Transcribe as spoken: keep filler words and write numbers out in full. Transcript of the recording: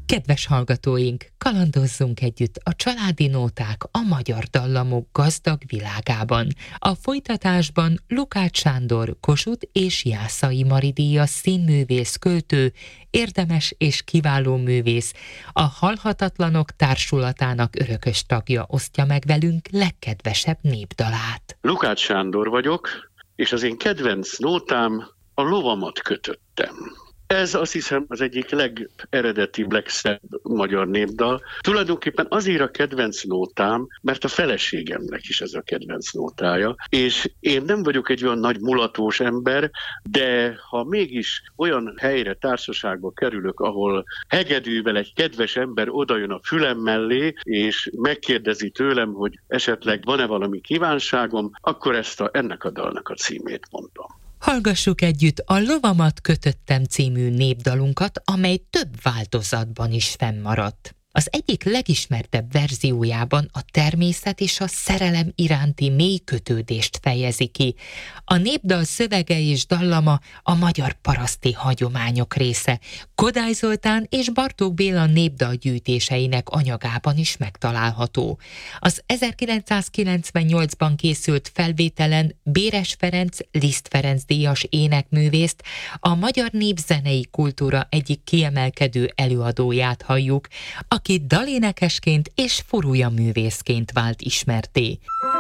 Kedves hallgatóink, kalandozzunk együtt a családi nóták a magyar dallamok gazdag világában. A folytatásban Lukács Sándor Kossuth és Jászai Mari díjas színművész, költő, érdemes és kiváló művész, a Halhatatlanok Társulatának örökös tagja osztja meg velünk legkedvesebb népdalát. Lukács Sándor vagyok, és az én kedvenc nótám a Lovamat kötöttem. Ez azt hiszem az egyik legeredetibb, legszebb magyar népdal. Tulajdonképpen azért a kedvenc nótám, mert a feleségemnek is ez a kedvenc nótája, és én nem vagyok egy olyan nagy mulatós ember, de ha mégis olyan helyre, társaságba kerülök, ahol hegedűvel egy kedves ember odajön a fülem mellé, és megkérdezi tőlem, hogy esetleg van-e valami kívánságom, akkor ezt a, ennek a dalnak a címét mondom. Hallgassuk együtt a Lovamat kötöttem című népdalunkat, amely több változatban is fennmaradt. Az egyik legismertebb verziójában a természet és a szerelem iránti mély kötődést fejezi ki. A népdal szövege és dallama a magyar paraszti hagyományok része. Kodály Zoltán és Bartók Béla népdalgyűjtéseinek anyagában is megtalálható. Az ezerkilencszázkilencvennyolcban készült felvételen Béres Ferenc, Liszt Ferenc díjas énekművészt, a magyar népzenei kultúra egyik kiemelkedő előadóját halljuk, aki dalénekesként és furúja művészként vált ismertté.